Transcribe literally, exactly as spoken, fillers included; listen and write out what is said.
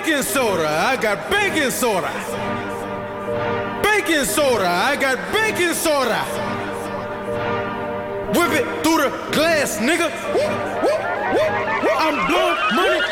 baking soda, I got baking soda. Baking soda, I got baking soda. Whip it through the glass, nigga. Woo!